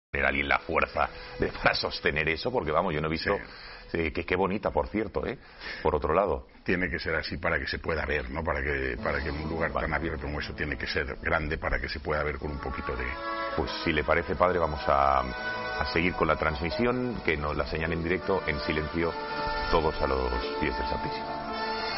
tener alguien la fuerza para sostener eso, porque vamos, yo no he visto... Sí. Que qué bonita, por cierto, por otro lado. Tiene que ser así para que se pueda ver, ¿no? Para que en un lugar tan abierto como eso tiene que ser grande para que se pueda ver con un poquito de... Pues si le parece, padre, vamos a seguir con la transmisión, que nos la señalen en directo, en silencio, todos a los pies del Santísimo.